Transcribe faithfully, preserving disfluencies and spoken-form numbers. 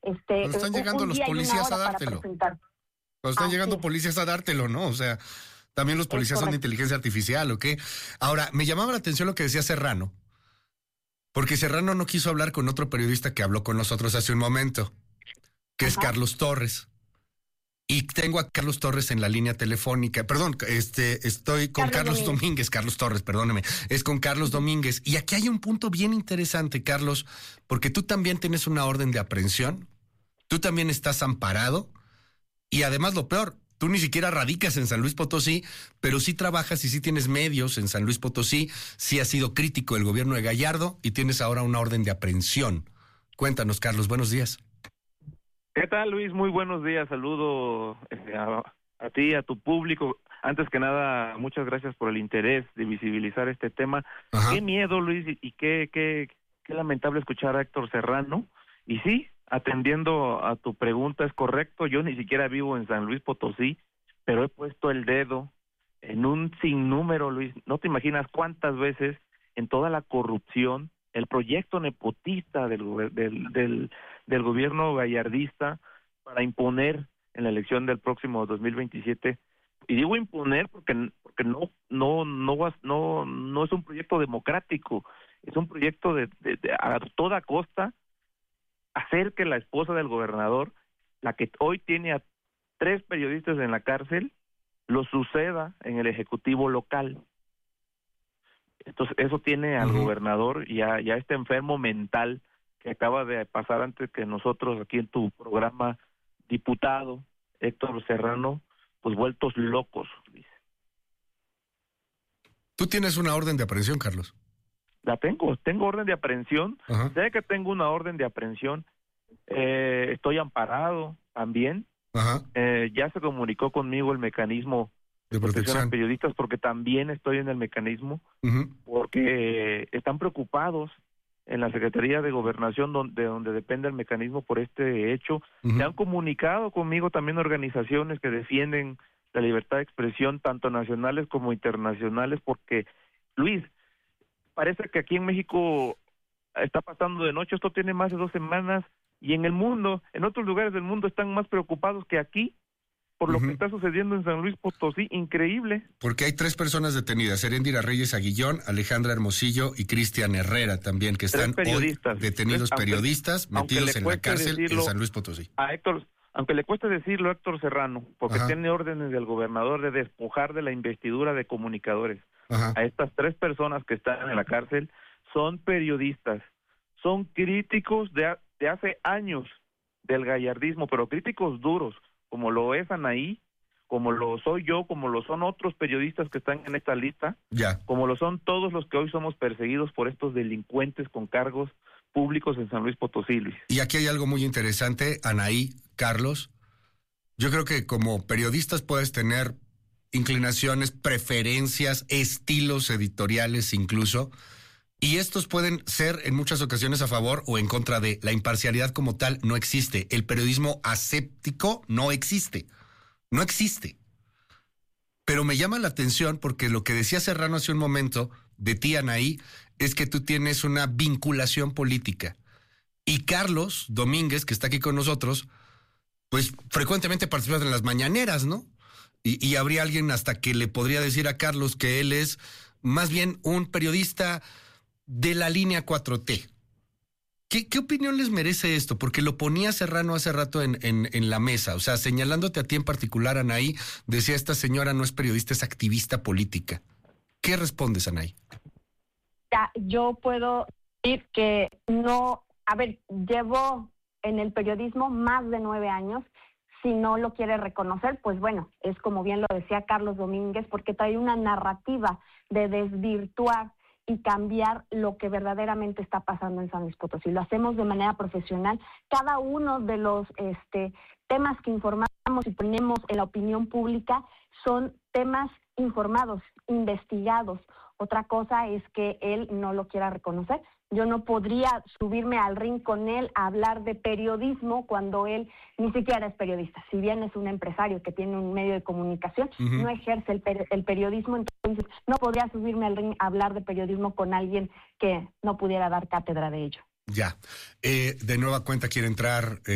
este, Cuando están llegando un los día y una policías a hora para dártelo. presentar. Cuando están Así llegando es. policías a dártelo, ¿no? O sea, también los policías son de inteligencia artificial, ¿o qué? Ahora, me llamaba la atención lo que decía Serrano, porque Serrano no quiso hablar con otro periodista que habló con nosotros hace un momento, que Ajá. es Carlos Torres. Y tengo a Carlos Torres en la línea telefónica. Perdón, este, estoy con Carlos Carlos Domínguez. Domínguez. Carlos Torres, perdóneme. Es con Carlos uh-huh. Domínguez. Y aquí hay un punto bien interesante, Carlos, porque tú también tienes una orden de aprehensión, tú también estás amparado, y además lo peor, tú ni siquiera radicas en San Luis Potosí, pero sí trabajas y sí tienes medios en San Luis Potosí, sí has sido crítico del gobierno de Gallardo y tienes ahora una orden de aprehensión. Cuéntanos, Carlos, buenos días. ¿Qué tal, Luis? Muy buenos días. Saludo a, a ti, a tu público. Antes que nada, muchas gracias por el interés de visibilizar este tema. Ajá. Qué miedo, Luis, y, y qué, qué, qué lamentable escuchar a Héctor Serrano. Y sí, atendiendo a tu pregunta, es correcto. Yo ni siquiera vivo en San Luis Potosí, pero he puesto el dedo en un sinnúmero, Luis. No te imaginas cuántas veces en toda la corrupción, el proyecto nepotista del, del, del, del gobierno gallardista para imponer en la elección del próximo dos mil veintisiete, y digo imponer porque porque no no no no no es un proyecto democrático, es un proyecto de, de, de a toda costa hacer que la esposa del gobernador, la que hoy tiene a tres periodistas en la cárcel, lo suceda en el ejecutivo local. Entonces, eso tiene al uh-huh. gobernador y a, y a este enfermo mental que acaba de pasar antes que nosotros aquí en tu programa, diputado Héctor Serrano, pues vueltos locos, Luis. ¿Tú tienes una orden de aprehensión, Carlos? La tengo, tengo orden de aprehensión. Uh-huh. Sé que tengo una orden de aprehensión. Eh, estoy amparado también. Uh-huh. Eh, ya se comunicó conmigo el mecanismo de protección a periodistas porque también estoy en el mecanismo, uh-huh. porque están preocupados en la Secretaría de Gobernación, donde, donde depende el mecanismo por este hecho. Uh-huh. Se han comunicado conmigo también organizaciones que defienden la libertad de expresión, tanto nacionales como internacionales, porque, Luis, parece que aquí en México está pasando de noche, esto tiene más de dos semanas, y en el mundo, en otros lugares del mundo están más preocupados que aquí, por lo uh-huh. que está sucediendo en San Luis Potosí, increíble. Porque hay tres personas detenidas, Heréndira Reyes Aguillón, Alejandra Hermosillo y Cristian Herrera también, que están hoy detenidos tres, periodistas aunque, metidos aunque en la cárcel en San Luis Potosí. A Héctor, aunque le cueste decirlo a Héctor Serrano, porque Ajá. tiene órdenes del gobernador de despojar de la investidura de comunicadores. Ajá. A estas tres personas que están en la cárcel son periodistas, son críticos de, de hace años del gallardismo, pero críticos duros, como lo es Anaí, como lo soy yo, como lo son otros periodistas que están en esta lista, ya. como lo son todos los que hoy somos perseguidos por estos delincuentes con cargos públicos en San Luis Potosí, Luis. Y aquí hay algo muy interesante, Anaí, Carlos. Yo creo que como periodistas puedes tener inclinaciones, preferencias, estilos editoriales incluso, y estos pueden ser en muchas ocasiones a favor o en contra de. La imparcialidad como tal no existe. El periodismo aséptico no existe. No existe. Pero me llama la atención porque lo que decía Serrano hace un momento de ti, Anaí, es que tú tienes una vinculación política. Y Carlos Domínguez, que está aquí con nosotros, pues frecuentemente participa en las mañaneras, ¿no? Y, y habría alguien hasta que le podría decir a Carlos que él es más bien un periodista de la línea cuatro T. ¿Qué, qué opinión les merece esto? Porque lo ponía Serrano hace rato en, en, en la mesa, o sea, señalándote a ti en particular, Anaí, decía esta señora no es periodista, es activista política. ¿Qué respondes, Anaí? Ya, yo puedo decir que no, a ver, llevo en el periodismo más de nueve años. Si no lo quiere reconocer, pues bueno, es como bien lo decía Carlos Domínguez, porque trae una narrativa de desvirtuar y cambiar lo que verdaderamente está pasando en San Luis Potosí. Lo hacemos de manera profesional. Cada uno de los este, temas que informamos y ponemos en la opinión pública son temas informados, investigados. Otra cosa es que él no lo quiera reconocer. Yo no podría subirme al ring con él a hablar de periodismo cuando él ni siquiera es periodista. Si bien es un empresario que tiene un medio de comunicación, uh-huh. no ejerce el, per- el periodismo, entonces no podría subirme al ring a hablar de periodismo con alguien que no pudiera dar cátedra de ello. Ya. Eh, de nueva cuenta quiere entrar... Eh...